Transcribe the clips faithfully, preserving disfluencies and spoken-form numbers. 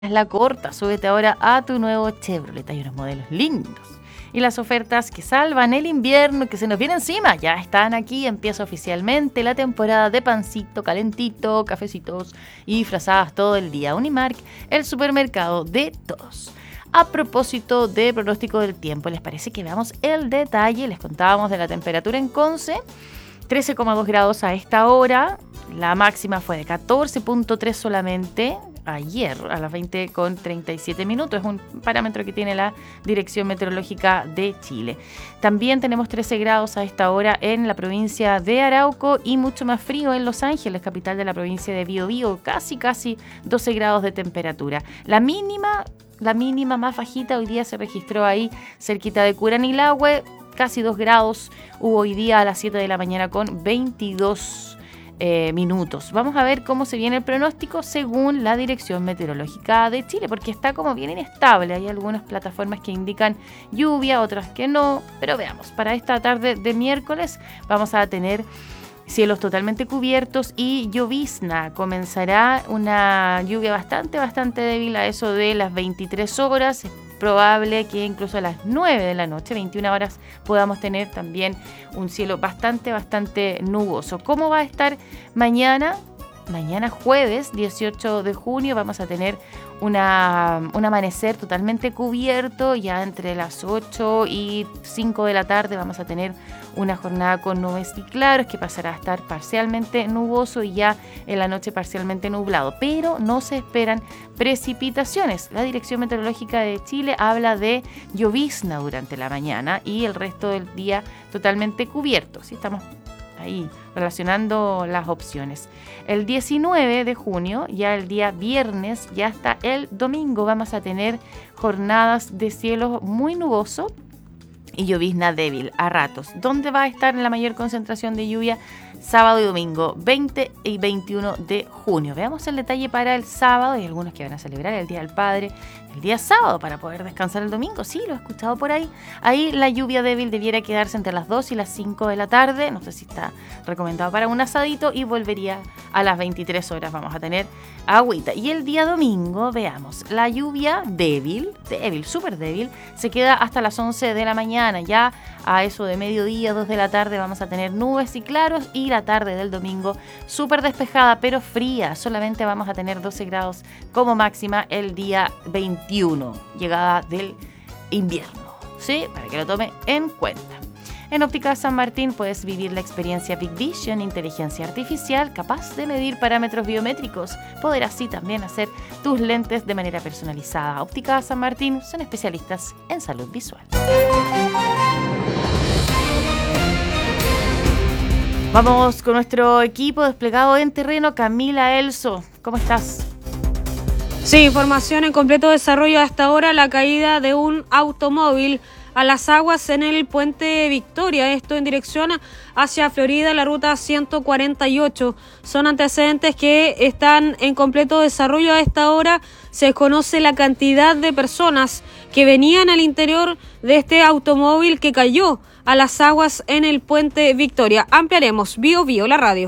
la corta, súbete ahora a tu nuevo Chevrolet. Hay unos modelos lindos. Y las ofertas que salvan el invierno, que se nos viene encima, ya están aquí. Empieza oficialmente la temporada de pancito calentito, cafecitos y frazadas todo el día. Unimark, el supermercado de todos. A propósito de pronóstico del tiempo, ¿les parece que veamos el detalle? Les contábamos de la temperatura en Conce. trece coma dos grados a esta hora. La máxima fue de catorce punto tres solamente ayer a las veinte con treinta y siete minutos. Es un parámetro que tiene la Dirección Meteorológica de Chile. También tenemos trece grados a esta hora en la provincia de Arauco y mucho más frío en Los Ángeles, capital de la provincia de Biobío. Casi, casi doce grados de temperatura. La mínima, la mínima más bajita hoy día se registró ahí cerquita de Curanilahue. Casi dos grados hubo hoy día a las siete de la mañana con veintidós eh, minutos. Vamos a ver cómo se viene el pronóstico según la Dirección Meteorológica de Chile, porque está como bien inestable. Hay algunas plataformas que indican lluvia, otras que no. Pero veamos, para esta tarde de miércoles vamos a tener cielos totalmente cubiertos y llovizna. Comenzará una lluvia bastante, bastante débil a eso de las veintitrés horas. Probable que incluso a las nueve de la noche, veintiuna horas, podamos tener también un cielo bastante, bastante nuboso. ¿Cómo va a estar mañana? Mañana jueves dieciocho de junio vamos a tener una, un amanecer totalmente cubierto. Ya entre las ocho y cinco de la tarde vamos a tener una jornada con nubes y claros que pasará a estar parcialmente nuboso y ya en la noche parcialmente nublado. Pero no se esperan precipitaciones. La Dirección Meteorológica de Chile habla de llovizna durante la mañana y el resto del día totalmente cubierto. ¿Sí? Estamos ahí relacionando las opciones. El diecinueve de junio, ya el día viernes, ya hasta el domingo vamos a tener jornadas de cielo muy nuboso y llovizna débil a ratos. ¿Dónde va a estar la mayor concentración de lluvia? Sábado y domingo, veinte y veintiuno de junio. Veamos el detalle para el sábado. Hay algunos que van a celebrar el Día del Padre el día sábado para poder descansar el domingo. Sí, lo he escuchado por ahí. Ahí la lluvia débil debiera quedarse entre las dos y las cinco de la tarde. No sé si está recomendado para un asadito y volvería a las veintitrés horas. Vamos a tener agüita. Y el día domingo, veamos, la lluvia débil, débil, súper débil, se queda hasta las once de la mañana. Ya a eso de mediodía, dos de la tarde, vamos a tener nubes y claros y la tarde del domingo súper despejada pero fría. Solamente vamos a tener doce grados como máxima el día veintiuno, llegada del invierno, ¿sí? Para que lo tome en cuenta. En Óptica San Martín puedes vivir la experiencia Big Vision, inteligencia artificial capaz de medir parámetros biométricos. Poder así también hacer tus lentes de manera personalizada. Óptica San Martín son especialistas en salud visual. Vamos con nuestro equipo desplegado en terreno. Camila Elso, ¿cómo estás? Sí, información en completo desarrollo hasta ahora, la caída de un automóvil a las aguas en el puente Victoria, esto en dirección hacia Florida, la ruta ciento cuarenta y ocho. Son antecedentes que están en completo desarrollo a esta hora. Se desconoce la cantidad de personas que venían al interior de este automóvil que cayó a las aguas en el puente Victoria. Ampliaremos Bio Bio, la radio.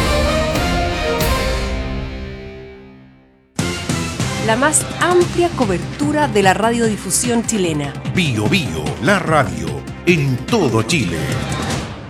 La más amplia cobertura de la radiodifusión chilena. Bio Bio, la radio, en todo Chile.